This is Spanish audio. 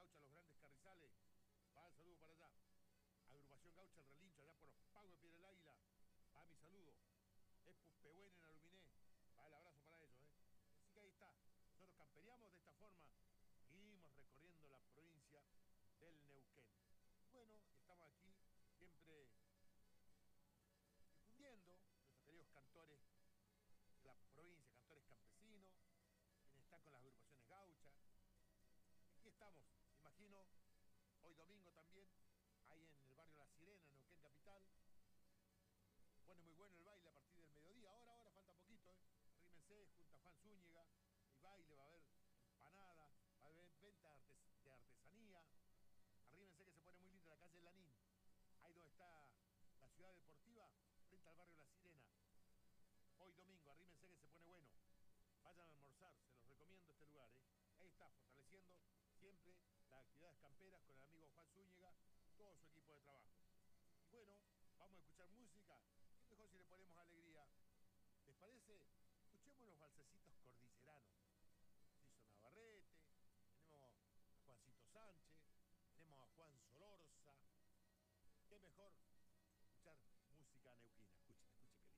Gaucha, los grandes carrizales. Va el saludo para allá. Agrupación Gaucha, el relincho, allá por los Pagos de Piedra del Águila. Va mi saludo. Espus Pehuen en Aluminé. Va el abrazo para ellos, ¿eh? Así que ahí está. Nosotros camperíamos de esta forma. Seguimos recorriendo la provincia del Neuquén. Bueno, estamos aquí siempre difundiendo nuestros queridos cantores de la provincia, cantores campesinos, quienes están con las agrupaciones gauchas. Aquí estamos, imagino, hoy domingo también, ahí en el barrio La Sirena, en Neuquén Capital. Pone muy bueno el baile a partir del mediodía. Ahora falta poquito, ¿eh? Arrímense junto a Juan Zúñiga. El baile, va a haber empanada, va a haber venta de artesanía. Arrímense que se pone muy lindo la calle Lanín. Ahí donde está la ciudad deportiva, frente al barrio La Sirena. Hoy domingo, arrímense que se pone bueno. Vayan a almorzar, se los recomiendo este lugar, ¿eh? Ahí está, fortaleciendo siempre las actividades camperas con el amigo Juan Zúñiga y todo su equipo de trabajo. Y bueno, vamos a escuchar música. ¿Qué mejor si le ponemos alegría? ¿Les parece? Escuchemos los balsecitos cordilleranos. Narciso Navarrete, tenemos a Juancito Sánchez, tenemos a Juan Solorza. ¿Qué mejor que escuchar música neuquina?